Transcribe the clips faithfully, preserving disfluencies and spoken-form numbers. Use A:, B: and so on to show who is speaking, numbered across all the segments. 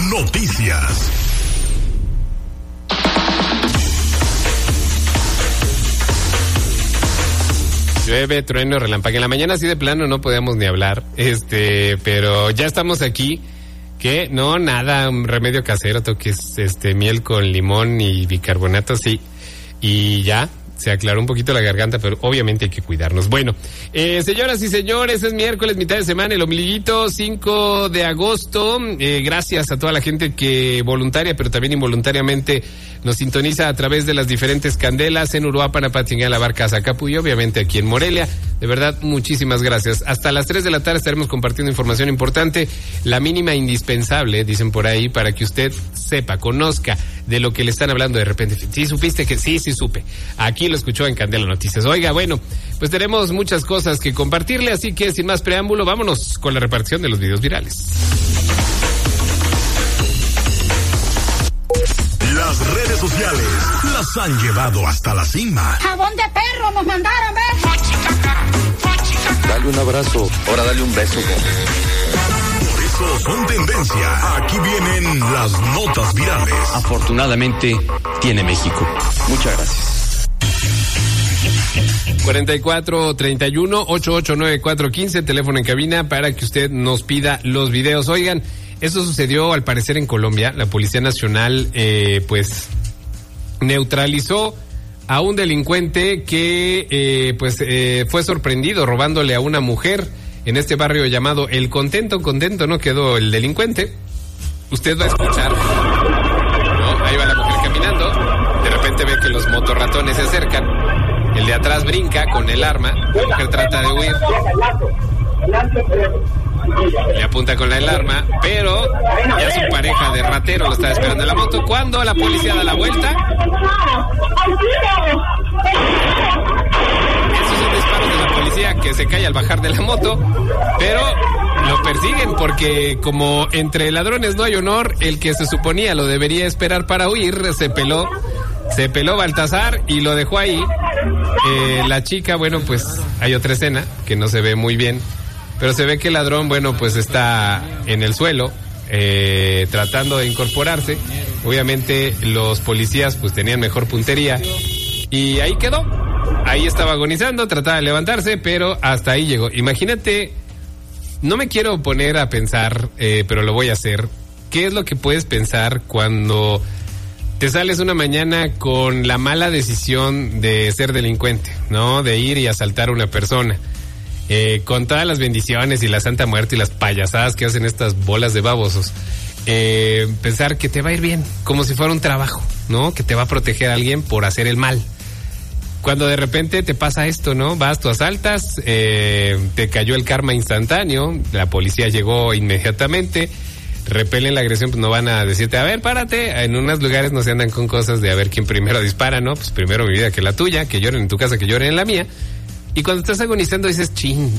A: Noticias.
B: Llueve, trueno, relampague. En la mañana así de plano no podíamos ni hablar, este, pero ya estamos aquí. Que no, nada, un remedio casero, toques este miel con limón y bicarbonato, sí, y ya. Se aclaró un poquito la garganta, pero obviamente hay que cuidarnos. Bueno, eh, señoras y señores, es miércoles, mitad de semana, el ombliguito, cinco de agosto. Eh, gracias a toda la gente que voluntaria, pero también involuntariamente nos sintoniza a través de las diferentes candelas en Uruapan, Apatzingán, La Barca, Zacapu y obviamente aquí en Morelia. De verdad, muchísimas gracias. Hasta las tres de la tarde estaremos compartiendo información importante, la mínima indispensable, dicen por ahí, para que usted sepa, conozca de lo que le están hablando de repente. ¿Sí supiste que sí, sí supe? Aquí lo escuchó en Candela Noticias. Oiga, bueno, pues tenemos muchas cosas que compartirle, así que sin más preámbulo, vámonos con la repartición de los videos virales.
A: Las redes sociales las han llevado hasta la cima.
C: Jabón de perro nos mandaron, ¿ves?
D: Dale un abrazo, ahora dale un beso.
A: Por eso son tendencia. Aquí vienen las notas virales.
D: Afortunadamente tiene México. Muchas gracias.
B: cuarenta y cuatro treinta y uno ochenta y ocho noventa y cuatro quince, teléfono en cabina para que usted nos pida los videos. Oigan, eso sucedió al parecer en Colombia. La Policía Nacional eh, pues neutralizó a un delincuente que eh, pues eh, fue sorprendido robándole a una mujer en este barrio llamado El Contento. Contento no quedó el delincuente. Usted va a escuchar, ¿no? Ahí va la mujer caminando, de repente ve que los motorratones se acercan, el de atrás brinca con el arma, la mujer trata de huir, le apunta con el arma, pero ya su pareja de ratero lo está esperando en la moto. Cuando la policía da la vuelta, esos son disparos de la policía que se cae al bajar de la moto, pero lo persiguen porque como entre ladrones no hay honor, el que se suponía lo debería esperar para huir, se peló, se peló Baltasar y lo dejó ahí. Eh, la chica, bueno, pues hay otra escena que no se ve muy bien, pero se ve que el ladrón, bueno, pues está en el suelo, eh, tratando de incorporarse. Obviamente los policías pues tenían mejor puntería y ahí quedó. Ahí estaba agonizando, trataba de levantarse, pero hasta ahí llegó. Imagínate, no me quiero poner a pensar, eh, pero lo voy a hacer. ¿Qué es lo que puedes pensar cuando te sales una mañana con la mala decisión de ser delincuente, ¿no? De ir y asaltar a una persona. Eh, con todas las bendiciones y la Santa Muerte y las payasadas que hacen estas bolas de babosos. Eh, pensar que te va a ir bien, como si fuera un trabajo, ¿no? Que te va a proteger a alguien por hacer el mal. Cuando de repente te pasa esto, ¿no? Vas, tú asaltas, eh, te cayó el karma instantáneo, la policía llegó inmediatamente, repelen la agresión, pues no van a decirte, a ver, párate. En unos lugares no se andan con cosas de a ver quién primero dispara, ¿no? Pues primero mi vida que la tuya, que lloren en tu casa, que lloren en la mía. Y cuando estás agonizando dices, chin.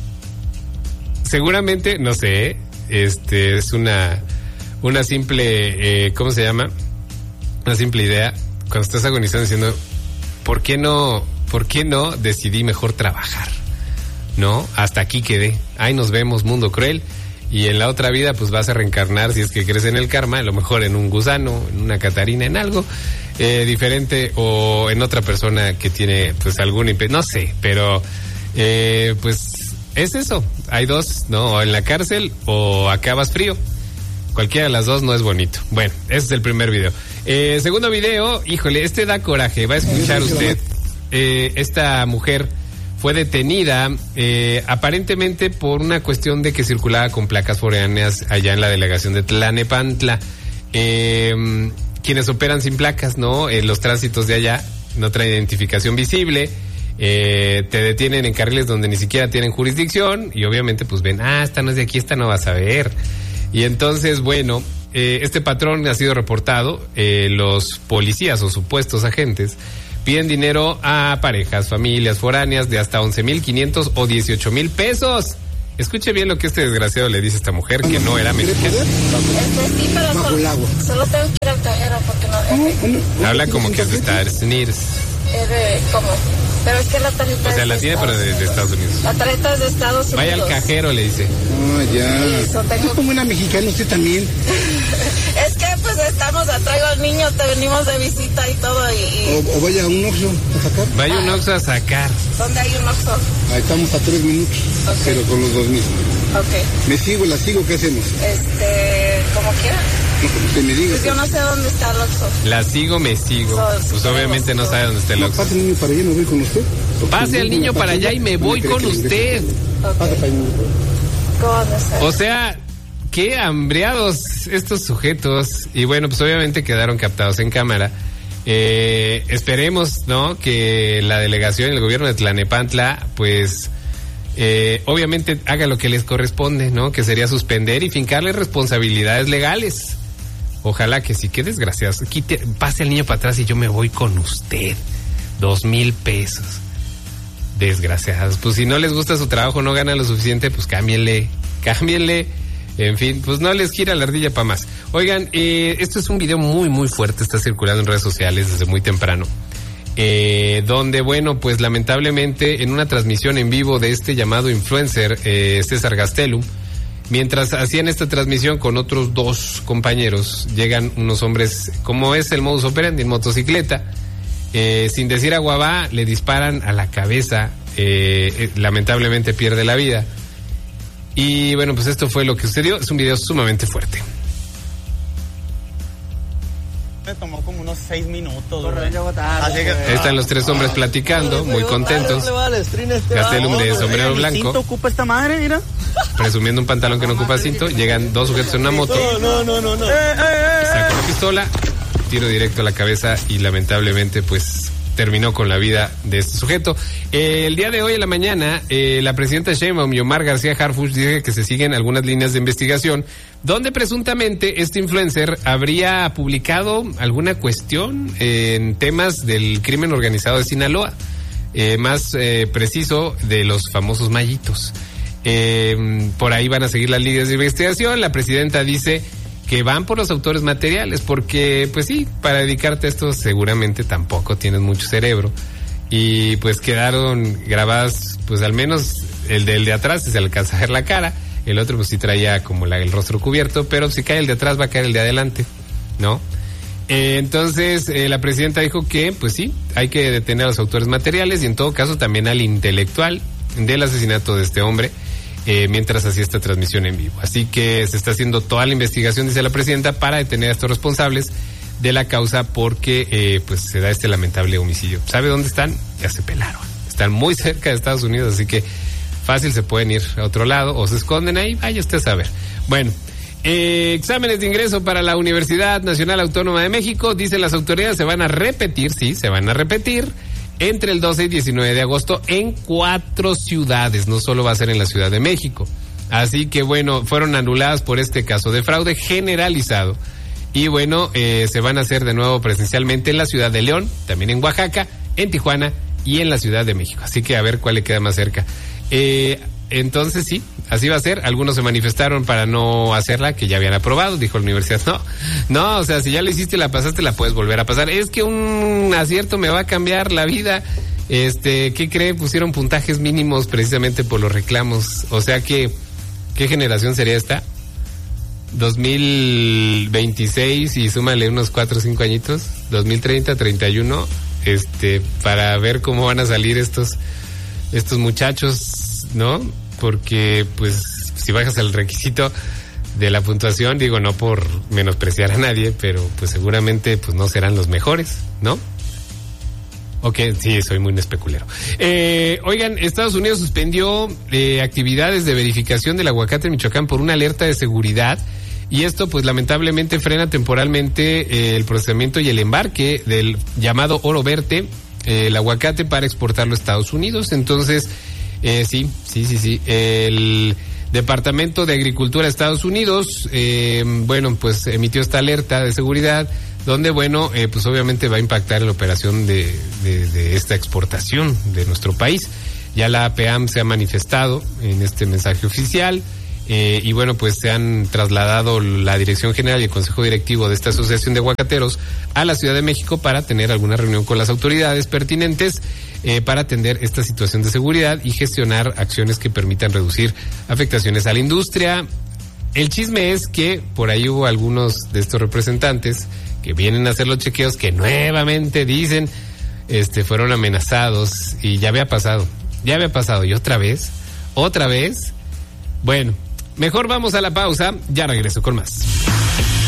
B: Seguramente, no sé, este es una, una simple, eh, ¿cómo se llama? Una simple idea. Cuando estás agonizando diciendo, ¿por qué no, por qué no decidí mejor trabajar? ¿No? Hasta aquí quedé. Ahí nos vemos, mundo cruel. Y en la otra vida, pues vas a reencarnar, si es que crees en el karma, a lo mejor en un gusano, en una catarina, en algo eh, diferente, o en otra persona que tiene, pues, algún imp... no sé, pero, eh, pues, es eso. Hay dos, ¿no? O en la cárcel o acabas frío. Cualquiera de las dos no es bonito. Bueno, ese es el primer video. Eh, segundo video, híjole, este da coraje. Va a escuchar usted, eh, esta mujer fue detenida eh, aparentemente por una cuestión de que circulaba con placas foráneas allá en la delegación de Tlalnepantla. Eh, quienes operan sin placas, ¿no? En los tránsitos de allá, no traen identificación visible, eh, te detienen en carriles donde ni siquiera tienen jurisdicción y obviamente pues ven, ah, esta no es de aquí, esta no vas a ver. Y entonces, bueno, eh, este patrón ha sido reportado, eh, los policías o supuestos agentes piden dinero a parejas, familias foráneas de hasta once mil quinientos o dieciocho mil pesos. Escuche bien lo que este desgraciado le dice a esta mujer que no era mexicana.
E: Este, sí, pero solo, solo tengo que ir al cajero porque no... Es de,
B: habla como que es de Estados Unidos.
E: Es de... ¿Cómo? Pero es que la tarjeta...
B: O sea,
E: es
B: la tiene, pero de, de Estados Unidos.
E: La tarjeta es de Estados Unidos.
B: Vaya al cajero, le dice.
F: No, ya.
E: Sí, so tengo...
F: Es como una mexicana usted también.
E: pues estamos, traigo al niño, te venimos de visita y todo. Y, y...
F: O, o vaya a un Oxxo a sacar.
B: Vaya a un Oxxo a sacar.
E: ¿Dónde hay un Oxxo?
F: Ahí estamos a tres minutos, okay. Pero con los dos mismos.
E: Ok.
F: ¿Me sigo, la sigo? ¿Qué hacemos?
E: Este, como quiera.
F: No, como usted me diga.
E: Pues yo no sé dónde está el Oxxo.
B: La sigo, me sigo. So, pues obviamente no sabe dónde está el Oxxo.
F: No, pase el niño para allá, me voy con usted.
B: Pase al niño para allá y me voy con usted.
E: Okay.
B: O sea, qué hambreados estos sujetos. Y bueno, pues obviamente quedaron captados en cámara. Eh, esperemos, ¿no? Que la delegación y el gobierno de Tlalnepantla, pues, eh, obviamente haga lo que les corresponde, ¿no? Que sería suspender y fincarle responsabilidades legales. Ojalá que sí, qué desgraciados. Quite, pase al niño para atrás y yo me voy con usted. Dos mil pesos. Desgraciados. Pues si no les gusta su trabajo, no gana lo suficiente, pues cámbienle, cámbienle. En fin, pues no les gira la ardilla para más. Oigan, eh, esto es un video muy, muy fuerte, está circulando en redes sociales desde muy temprano. Eh, donde, bueno, pues lamentablemente en una transmisión en vivo de este llamado influencer, eh, César Gastelum, mientras hacían esta transmisión con otros dos compañeros, llegan unos hombres, como es el modus operandi, en motocicleta. Eh, sin decir aguabá, le disparan a la cabeza, eh, eh, lamentablemente pierde la vida. Y bueno, pues esto fue lo que sucedió. Es un video sumamente fuerte.
G: Me tomó como unos seis minutos.
B: Así que ahí están los tres hombres platicando, muy contentos. Gastelum de sombrero blanco,
G: ocupa esta madre, mira,
B: presumiendo un pantalón que no ocupa cinto. Llegan dos sujetos en una moto.
G: No, no, no, no.
B: Sacó la pistola, tiro directo a la cabeza y lamentablemente pues terminó con la vida de este sujeto. Eh, el día de hoy en la mañana, eh, la presidenta Sheinbaum y Omar García Harfuch dice que se siguen algunas líneas de investigación donde presuntamente este influencer habría publicado alguna cuestión eh, en temas del crimen organizado de Sinaloa, eh, más eh, preciso de los famosos mayitos. Eh, por ahí van a seguir las líneas de investigación. La presidenta dice que van por los autores materiales, porque pues sí, para dedicarte a esto seguramente tampoco tienes mucho cerebro, y pues quedaron grabadas, pues al menos el del de atrás se alcanza a ver la cara, el otro pues sí traía como la, el rostro cubierto, pero si cae el de atrás va a caer el de adelante, ¿no? Eh, entonces eh, la presidenta dijo que pues sí, hay que detener a los autores materiales y en todo caso también al intelectual del asesinato de este hombre, Eh, mientras hacía esta transmisión en vivo. Así que se está haciendo toda la investigación, dice la presidenta, para detener a estos responsables de la causa, porque eh, pues se da este lamentable homicidio. ¿Sabe dónde están? Ya se pelaron. Están muy cerca de Estados Unidos, así que fácil se pueden ir a otro lado o se esconden ahí, vaya usted a saber. Bueno, eh, exámenes de ingreso para la Universidad Nacional Autónoma de México, dicen las autoridades, se van a repetir, sí, se van a repetir entre el doce y diecinueve de agosto en cuatro ciudades, no solo va a ser en la Ciudad de México. Así que bueno, fueron anuladas por este caso de fraude generalizado. Y bueno, eh, se van a hacer de nuevo presencialmente en la Ciudad de León, también en Oaxaca, en Tijuana y en la Ciudad de México. Así que a ver cuál le queda más cerca. Eh, entonces sí, así va a ser. Algunos se manifestaron para no hacerla, que ya habían aprobado, dijo la universidad. No, no, o sea, si ya la hiciste y la pasaste, la puedes volver a pasar. Es que un acierto me va a cambiar la vida. Este, ¿qué cree? Pusieron puntajes mínimos precisamente por los reclamos. O sea que, ¿qué generación sería esta? dos mil veintiséis y súmale unos cuatro o cinco añitos. dos mil treinta, treinta y uno. Este, para ver cómo van a salir estos, estos muchachos, ¿no? Porque, pues, si bajas el requisito de la puntuación, digo, no por menospreciar a nadie, pero pues seguramente pues no serán los mejores, ¿no? Ok, sí, soy muy especulero. Eh, oigan, Estados Unidos suspendió eh, actividades de verificación del aguacate en Michoacán por una alerta de seguridad, y esto pues lamentablemente frena temporalmente eh, el procesamiento y el embarque del llamado oro verde, eh, el aguacate, para exportarlo a Estados Unidos. Entonces, eh, sí, sí, sí, sí, el Departamento de Agricultura de Estados Unidos, eh, bueno, pues emitió esta alerta de seguridad, donde, bueno, eh, pues obviamente va a impactar en la operación de, de, de esta exportación de nuestro país. Ya la A P A M se ha manifestado en este mensaje oficial, eh, y bueno, pues se han trasladado la Dirección General y el Consejo Directivo de esta Asociación de Aguacateros a la Ciudad de México para tener alguna reunión con las autoridades pertinentes, eh, para atender esta situación de seguridad y gestionar acciones que permitan reducir afectaciones a la industria. el chisme es que por ahí hubo algunos de estos representantes que vienen a hacer los chequeos que nuevamente dicen, este, fueron amenazados y ya había pasado, ya había pasado y otra vez, otra vez. Bueno, mejor vamos a la pausa, ya regreso con más.